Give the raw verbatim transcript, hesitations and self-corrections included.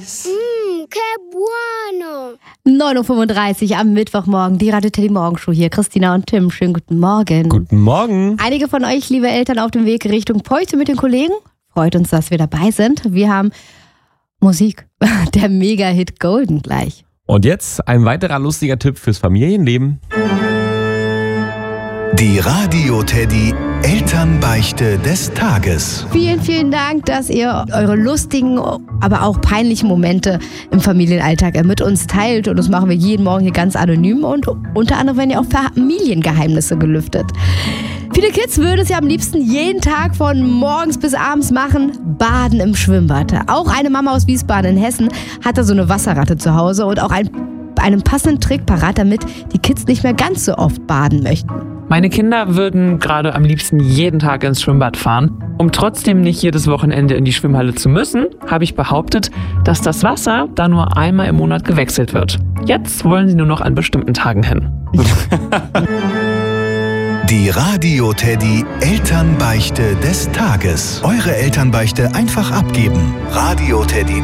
Mmm, que bueno. neun Uhr fünfunddreißig am Mittwochmorgen, die Radio Teddy Morgenshow hier. Christina und Tim, schönen guten Morgen. Guten Morgen. Einige von euch, liebe Eltern, auf dem Weg Richtung Poite mit den Kollegen. Freut uns, dass wir dabei sind. Wir haben Musik, der Mega-Hit Golden gleich. Und jetzt ein weiterer lustiger Tipp fürs Familienleben. Die Radio Teddy Elternbeichte des Tages. Vielen, vielen Dank, dass ihr eure lustigen, aber auch peinlichen Momente im Familienalltag mit uns teilt. Und das machen wir jeden Morgen hier ganz anonym. Und unter anderem werden ja auch Familiengeheimnisse gelüftet. Viele Kids würden es ja am liebsten jeden Tag von morgens bis abends machen, baden im Schwimmbad. Auch eine Mama aus Wiesbaden in Hessen hat da so eine Wasserratte zu Hause und auch ein, einen passenden Trick parat, damit die Kids nicht mehr ganz so oft baden möchten. Meine Kinder würden gerade am liebsten jeden Tag ins Schwimmbad fahren. Um trotzdem nicht jedes Wochenende in die Schwimmhalle zu müssen, habe ich behauptet, dass das Wasser da nur einmal im Monat gewechselt wird. Jetzt wollen sie nur noch an bestimmten Tagen hin. Die Radio Teddy Elternbeichte des Tages. Eure Elternbeichte einfach abgeben. Radio Teddy.